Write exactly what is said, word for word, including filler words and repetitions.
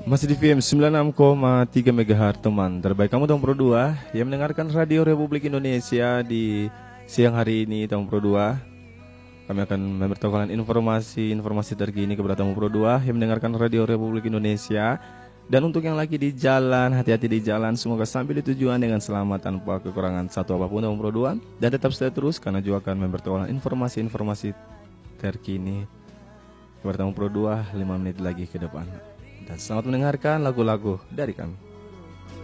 Masih di V M sembilan puluh enam koma tiga MHz teman terbaik kamu Tom Pro dua yang mendengarkan Radio Republik Indonesia di siang hari ini Tom Pro dua. Kami akan memberitahukan informasi-informasi terkini kepada Tom Pro dua yang mendengarkan Radio Republik Indonesia. Dan untuk yang lagi di jalan, hati-hati di jalan, semoga sampai di tujuan dengan selamat tanpa kekurangan satu apapun Tom Pro dua. Dan tetap stay terus karena juga akan memberitahukan informasi-informasi terkini kepada Tom Pro dua lima menit lagi ke depan. Dan selamat mendengarkan lagu-lagu dari kami.